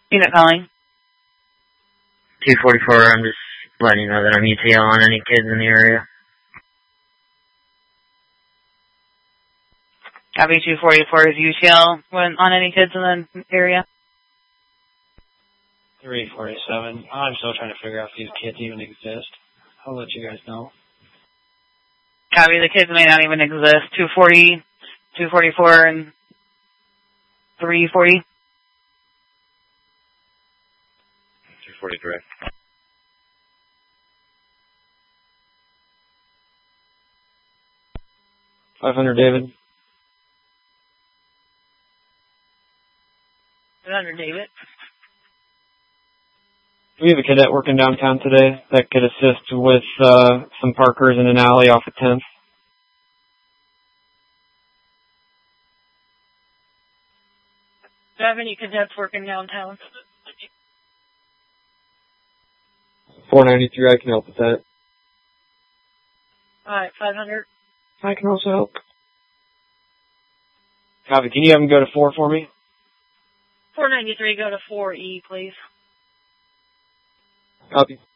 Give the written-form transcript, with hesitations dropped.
Unit calling. 244, I'm just letting you know that I'm ETL on any kids in the area. Copy 244 is UTL on any kids in the area. 347. I'm still trying to figure out if these kids even exist. I'll let you guys know. Copy, the kids may not even exist. 240, 244, and 340. 240 direct. $500, David. 500, David. We have a cadet working downtown today that could assist with some parkers in an alley off of 10th. Do you have any cadets working downtown? 493, I can help with that. Alright, 500. I can also help. Copy, can you have them go to 4 for me? 493, go to 4E, please. Copy.